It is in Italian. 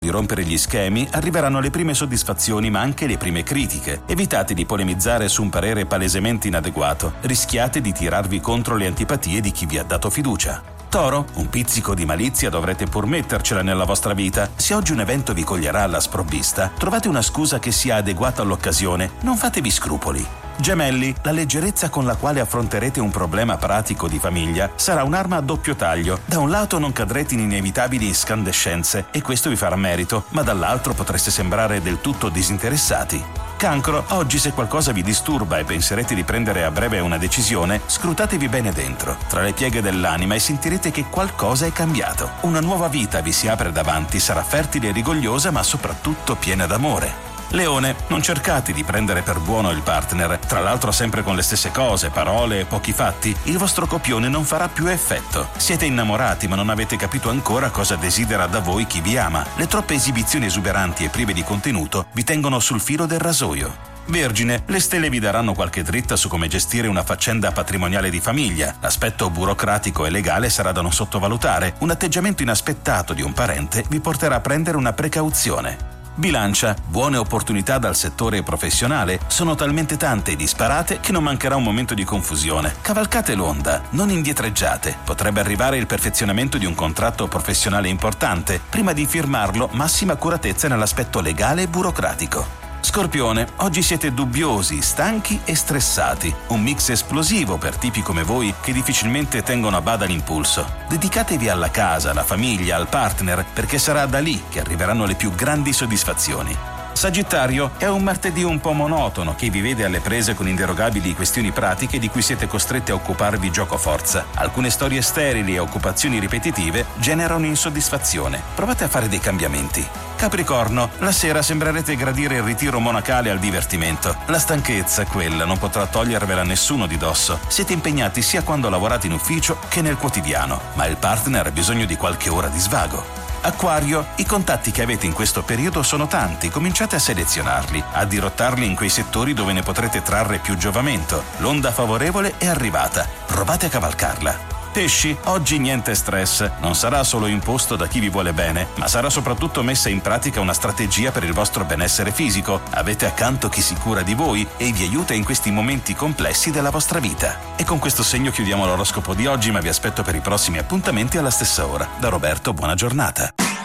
di rompere gli schemi, arriveranno le prime soddisfazioni ma anche le prime critiche. Evitate di polemizzare su un parere palesemente inadeguato, rischiate di tirarvi contro le antipatie di chi vi ha dato fiducia. Toro, un pizzico di malizia dovrete pur mettercela nella vostra vita. Se oggi un evento vi coglierà alla sprovvista, trovate una scusa che sia adeguata all'occasione, non fatevi scrupoli. Gemelli, la leggerezza con la quale affronterete un problema pratico di famiglia sarà un'arma a doppio taglio. Da un lato non cadrete in inevitabili incandescenze e questo vi farà merito, ma dall'altro potreste sembrare del tutto disinteressati. Cancro, oggi se qualcosa vi disturba e penserete di prendere a breve una decisione, scrutatevi bene dentro, tra le pieghe dell'anima, e sentirete che qualcosa è cambiato. Una nuova vita vi si apre davanti, sarà fertile e rigogliosa, ma soprattutto piena d'amore. Leone, non cercate di prendere per buono il partner, tra l'altro sempre con le stesse cose, parole e pochi fatti. Il vostro copione non farà più effetto. Siete innamorati ma non avete capito ancora cosa desidera da voi chi vi ama. Le troppe esibizioni esuberanti e prive di contenuto vi tengono sul filo del rasoio. Vergine, le stelle vi daranno qualche dritta su come gestire una faccenda patrimoniale di famiglia. L'aspetto burocratico e legale sarà da non sottovalutare. Un atteggiamento inaspettato di un parente vi porterà a prendere una precauzione. Bilancia, buone opportunità dal settore professionale sono talmente tante e disparate che non mancherà un momento di confusione. Cavalcate l'onda, non indietreggiate. Potrebbe arrivare il perfezionamento di un contratto professionale importante. Prima di firmarlo, massima accuratezza nell'aspetto legale e burocratico. Scorpione, oggi siete dubbiosi, stanchi e stressati. Un mix esplosivo per tipi come voi che difficilmente tengono a bada l'impulso. Dedicatevi alla casa, alla famiglia, al partner, perché sarà da lì che arriveranno le più grandi soddisfazioni. Sagittario, è un martedì un po' monotono che vi vede alle prese con inderogabili questioni pratiche di cui siete costretti a occuparvi giocoforza. Alcune storie sterili e occupazioni ripetitive generano insoddisfazione. Provate a fare dei cambiamenti. Capricorno, la sera sembrerete gradire il ritiro monacale al divertimento. La stanchezza, quella, non potrà togliervela nessuno di dosso. Siete impegnati sia quando lavorate in ufficio che nel quotidiano, ma il partner ha bisogno di qualche ora di svago. Acquario, i contatti che avete in questo periodo sono tanti, cominciate a selezionarli, a dirottarli in quei settori dove ne potrete trarre più giovamento. L'onda favorevole è arrivata, provate a cavalcarla. Pesci, oggi niente stress, non sarà solo imposto da chi vi vuole bene, ma sarà soprattutto messa in pratica una strategia per il vostro benessere fisico. Avete accanto chi si cura di voi e vi aiuta in questi momenti complessi della vostra vita. E con questo segno chiudiamo l'oroscopo di oggi, ma vi aspetto per i prossimi appuntamenti alla stessa ora. Da Roberto, buona giornata.